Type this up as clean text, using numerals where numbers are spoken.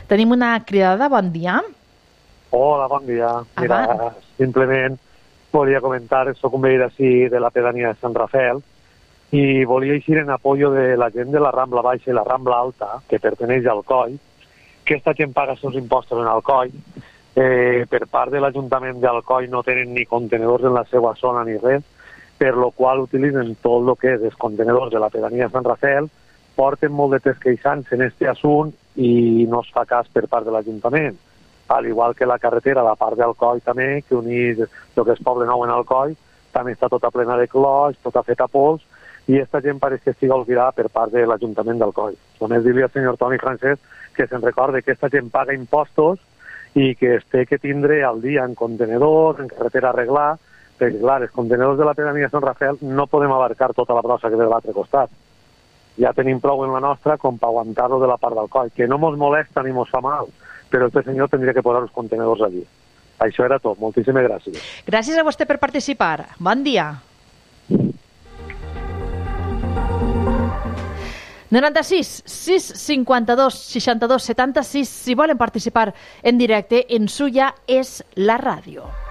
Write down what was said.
Tenim una cridada, bon dia. Hola, bon dia. Mira, simplement volia comentar, soc un veí d'ací de la pedania de Sant Rafael, i volia eixir en apoyo de la gent de la Rambla Baixa i la Rambla Alta, que perteneix al COI, que esta gent paga els seus impostos en el COI. Per part de l'Ajuntament d'Alcoi no tenen ni contenedors en la seva zona ni res, per lo qual utilitzen tot el que és els contenedors de la pedania de Sant Rafael, porten molt de temps queixant-se en aquest assunt i no es fa cas per part de l'Ajuntament. Al igual que la carretera, la part d'Alcoi també, que unís el que és Poble Nou en Alcoi, també està tota plena de cloix, tota feta pols, i aquesta gent pareix que estigui oblidada per part de l'Ajuntament d'Alcoi. Només dir-li al senyor Toni Francesc que se'n recorde que aquesta gent paga impostos i que es té que tindre al dia en contenedors, en carretera a arreglar, perquè clar, els contenedors de la pedania de Sant Rafael no podem abarcar tota la brossa que ve de l'altre costat. Ja tenim prou en la nostra com per aguantar-lo de la part d'Alcoi, que no mos molesta ni mos fa mal, però este senyor tindria que posar els contenedors allí. Això era tot. Moltíssimes gràcies. Gràcies a vostè per participar. Bon dia. 96 652 62 76. Si volen participar en directe, en Suya és la ràdio.